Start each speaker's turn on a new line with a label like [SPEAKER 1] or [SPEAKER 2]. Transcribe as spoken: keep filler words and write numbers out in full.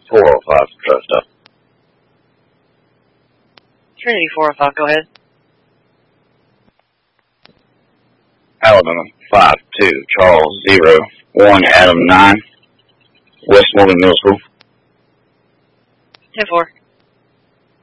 [SPEAKER 1] four oh five for truck stop.
[SPEAKER 2] Trinity four oh five, go ahead.
[SPEAKER 1] Alabama five two, Charles zero one, Adam nine, West Morgan Middle School.
[SPEAKER 2] ten four.